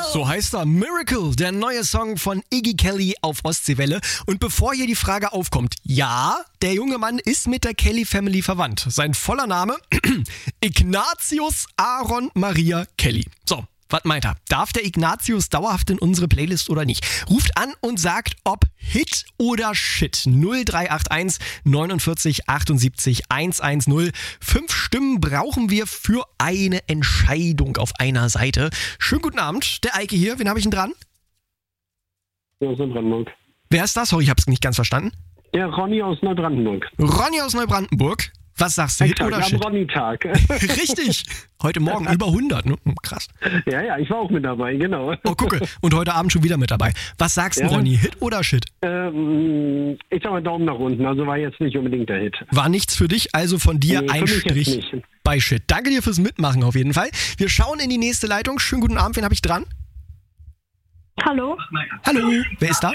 So heißt er, Miracle, der neue Song von Iggy Kelly auf Ostseewelle. Und bevor hier die Frage aufkommt, ja, der junge Mann ist mit der Kelly Family verwandt. Sein voller Name, Ignatius Aaron Maria Kelly. So, was meint er? Darf der Ignatius dauerhaft in unsere Playlist oder nicht? Ruft an und sagt, ob Hit oder Shit. 0381 49 78 110. 5 Stimmen brauchen wir für eine Entscheidung auf einer Seite. Schönen guten Abend, der Eike hier. Wen habe ich denn dran? Ja, aus Neubrandenburg. Wer ist das? Sorry, ich habe es nicht ganz verstanden. Ja, Ronny aus Neubrandenburg. Ronny aus Neubrandenburg. Was sagst du, Hit oder Shit? Am Ronny-Tag. Richtig. Heute Morgen über 100, ne? Krass. Ja, ich war auch mit dabei, genau. Oh, gucke. Und heute Abend schon wieder mit dabei. Was sagst du, Ronny, Hit oder Shit? Ich sag mal Daumen nach unten, also war jetzt nicht unbedingt der Hit. War nichts für dich, also von dir Nee, ein für mich jetzt Strich nicht. bei Shit. Danke dir fürs Mitmachen auf jeden Fall. Wir schauen in die nächste Leitung. Schönen guten Abend, wen habe ich dran? Hallo, Hallo, wer ist da?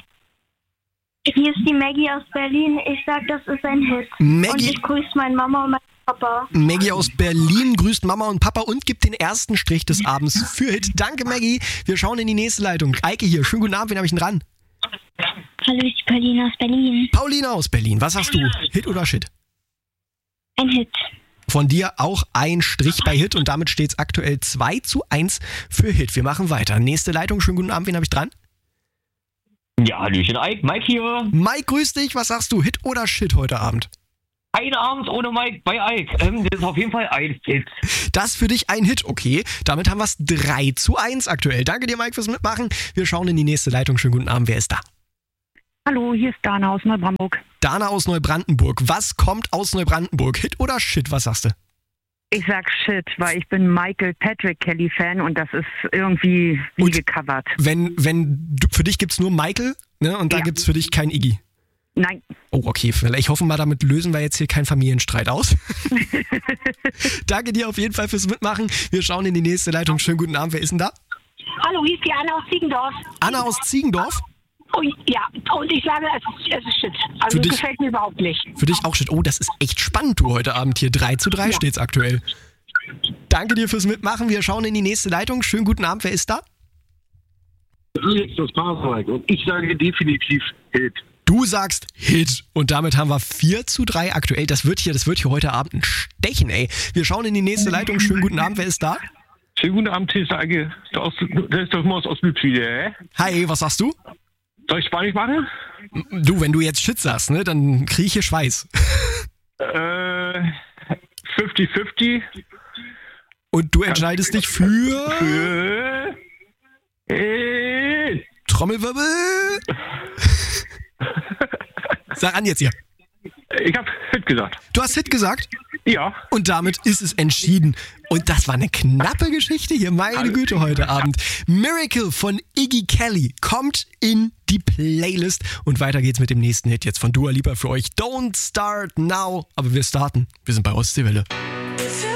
hier ist die Maggie aus Berlin. Ich sag, das ist ein Hit. Und Maggie, ich grüße meine Mama und meinen Papa. Maggie aus Berlin grüßt Mama und Papa und gibt den ersten Strich des Abends für Hit. Danke, Maggie. Wir schauen in die nächste Leitung. Eike hier, schönen guten Abend, wen habe ich denn dran? Hallo, ich bin Pauline aus Berlin. Pauline aus Berlin, was sagst du? Hit oder Shit? Ein Hit. Von dir auch ein Strich bei Hit und damit steht es aktuell 2:1 für Hit. Wir machen weiter. Nächste Leitung, schönen guten Abend, wen habe ich dran? Ja, Hallöchen, Ike, Mike hier. Mike, grüß dich, was sagst du? Hit oder Shit heute Abend? Ein Abend ohne Mike bei Ike. Das ist auf jeden Fall ein Hit. Das für dich ein Hit, okay. Damit haben wir es 3:1 aktuell. Danke dir, Mike, fürs Mitmachen. Wir schauen in die nächste Leitung. Schönen guten Abend, wer ist da? Hallo, hier ist Dana aus Neubrandenburg. Dana aus Neubrandenburg. Was kommt aus Neubrandenburg? Hit oder Shit, was sagst du? Ich sag Shit, weil ich bin Michael Patrick Kelly Fan und das ist irgendwie wie Und gecovert. Für dich gibt's nur Michael, ne? Und da Ja. gibt's für dich kein Iggy. Nein, Oh, okay. Ich hoffe mal, damit lösen wir jetzt hier keinen Familienstreit aus. Danke dir auf jeden Fall fürs Mitmachen. Wir schauen in die nächste Leitung. Schönen guten Abend. Wer ist denn da? Hallo, hier ist die Anna aus Ziegendorf. Anna aus Ziegendorf. Oh, ja, und ich sage, es ist Shit. Also Für dich- gefällt mir überhaupt nicht. Für dich auch Shit. Oh, das ist echt spannend, du, heute Abend hier. 3:3 steht's aktuell. Danke dir fürs Mitmachen. Wir schauen in die nächste Leitung. Schönen guten Abend. Wer ist da? Alex aus Pasewalk und ich sage definitiv Hit. Du sagst Hit. Und damit haben wir 4:3 aktuell. Das wird hier heute Abend ein Stechen, ey. Wir schauen in die nächste Leitung. Schönen guten Abend. Wer ist da? Schönen guten Abend, hier ist der Eike. Der ist doch immer aus Ostmützwiede, Hi, was sagst du? Soll ich Spanisch machen? Du, wenn du jetzt Shit sagst, ne, dann krieg ich hier Schweiß. 50-50 Und du entscheidest dich für für Hit. Trommelwirbel. Sag an jetzt hier. Ich hab Hit gesagt. Du hast Hit gesagt Ja. und damit ist es entschieden. Und das war eine knappe Geschichte hier, meine Güte, heute Abend. Miracle von Iggy Kelly kommt in die Playlist. Und weiter geht's mit dem nächsten Hit jetzt von Dua Lipa für euch. Don't Start Now. Aber wir starten. Wir sind bei Ostseewelle.